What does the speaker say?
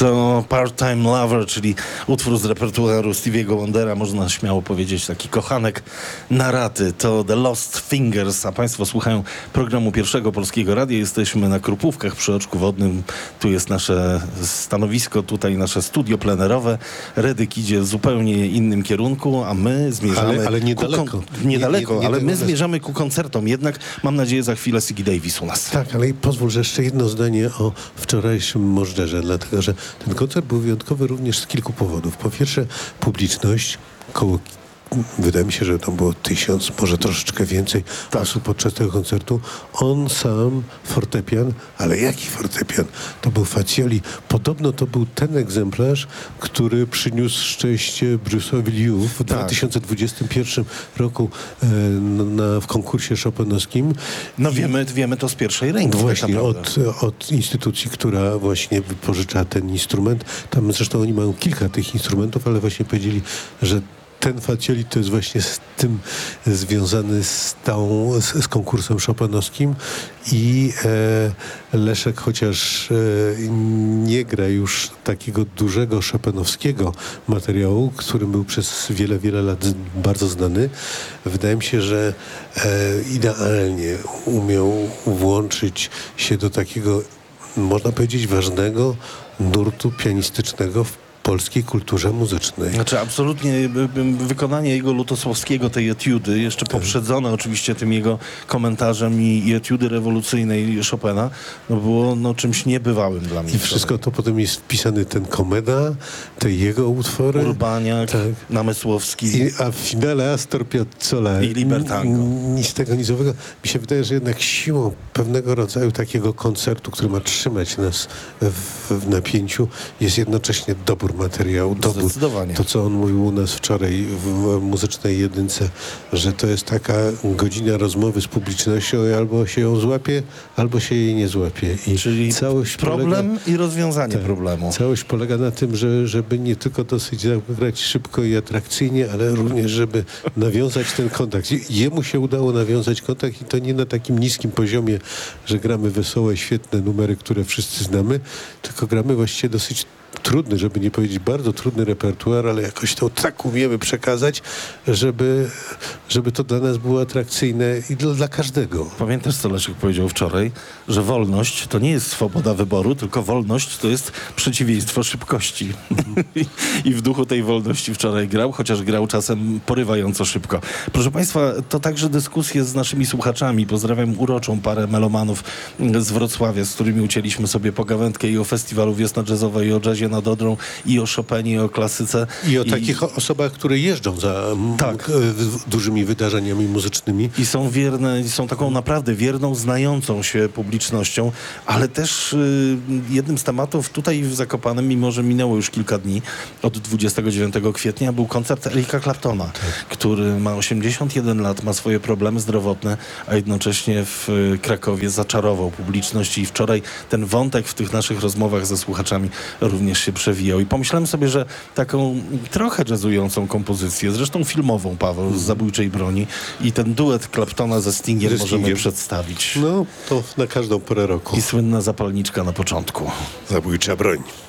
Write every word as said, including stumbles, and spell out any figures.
To Part-Time Lover, czyli utwór z repertuaru Stevie'ego Wondera, można śmiało powiedzieć taki kochanek na raty. To The Lost Fingers, a Państwo słuchają programu Pierwszego Polskiego Radia. Jesteśmy na Krupówkach przy Oczku Wodnym. Tu jest nasze stanowisko, tutaj nasze studio plenerowe. Redyk idzie w zupełnie innym kierunku, a my zmierzamy... Ale, ale niedaleko. Ku niedaleko, nie, nie, nie, ale my zmierzamy ku koncertom. Jednak mam nadzieję za chwilę Siggy Davis u nas. Tak, ale pozwól, że jeszcze jedno zdanie o wczorajszym Możdżerze, dlatego że ten koncert był wyjątkowy również z kilku powodów. Po pierwsze, publiczność, koło, wydaje mi się, że tam było tysiąc, może troszeczkę więcej tak. osób podczas tego koncertu. On sam, fortepian, ale jaki fortepian? To był Fazioli. Podobno to był ten egzemplarz, który przyniósł szczęście Bruce'owi Liu w tak. dwa tysiące dwudziestym pierwszym roku e, na, w konkursie chopinowskim. No I wiemy, wiemy to z pierwszej ręki. Właśnie, od, od instytucji, która właśnie wypożycza ten instrument. Tam zresztą oni mają kilka tych instrumentów, ale właśnie powiedzieli, że ten Fazioli to jest właśnie z tym związany z, tą, z, z konkursem chopinowskim i e, Leszek, chociaż e, nie gra już takiego dużego chopinowskiego materiału, którym był przez wiele, wiele lat bardzo znany, wydaje mi się, że e, idealnie umiał włączyć się do takiego, można powiedzieć, ważnego nurtu pianistycznego w polskiej kulturze muzycznej. Znaczy absolutnie wykonanie jego lutosławskiego, tej etiudy, jeszcze poprzedzone oczywiście tym jego komentarzem i, i etiudy rewolucyjnej Chopina, no było no, czymś niebywałym dla mnie. I wszystko to potem jest wpisany ten komeda, te jego utwory. Urbaniak, tak. Namysłowski. I, a w finale Astor Piazzolla i Libertango. Nic tego nizowego. Mi się wydaje, że jednak siłą pewnego rodzaju takiego koncertu, który ma trzymać nas w, w napięciu, jest jednocześnie dobór materiału, dobór. To, co on mówił u nas wczoraj w muzycznej jedynce, że to jest taka godzina rozmowy z publicznością i albo się ją złapie, albo się jej nie złapie. I czyli całość problem polega, i rozwiązanie tak, problemu. Całość polega na tym, że, żeby nie tylko dosyć zagrać szybko i atrakcyjnie, ale również, żeby nawiązać ten kontakt. Jemu się udało nawiązać kontakt i to nie na takim niskim poziomie, że gramy wesołe, świetne numery, które wszyscy znamy, tylko gramy właściwie dosyć trudny, żeby nie powiedzieć bardzo trudny repertuar, ale jakoś to tak umiemy przekazać, żeby, żeby to dla nas było atrakcyjne i dla, dla każdego. Pamiętasz, co Leszek powiedział wczoraj, że wolność to nie jest swoboda wyboru, tylko wolność to jest przeciwieństwo szybkości. I, I w duchu tej wolności wczoraj grał, chociaż grał czasem porywająco szybko. Proszę Państwa, to także dyskusje z naszymi słuchaczami. Pozdrawiam uroczą parę melomanów z Wrocławia, z którymi ucięliśmy sobie pogawędkę i o festiwalu Wiosna Jazzowa, i o jazzie nad Odrą, i o Chopinie, i o klasyce. I o I... takich osobach, które jeżdżą za tak. dużymi wydarzeniami muzycznymi. I są wierne, są taką naprawdę wierną, znającą się publicznością, ale też y, jednym z tematów tutaj w Zakopanem, mimo że minęło już kilka dni, od dwudziestego dziewiątego kwietnia był koncert Erika Claptona, tak. który ma osiemdziesiąt jeden lat, ma swoje problemy zdrowotne, a jednocześnie w Krakowie zaczarował publiczność i wczoraj ten wątek w tych naszych rozmowach ze słuchaczami również się przewijał. I pomyślałem sobie, że taką trochę jazzującą kompozycję, zresztą filmową, Paweł, z Zabójczej Broni i ten duet Claptona ze Stingiem ze możemy Stingiem. przedstawić. No, to na każdą porę roku. I słynna zapalniczka na początku. Zabójcza broń.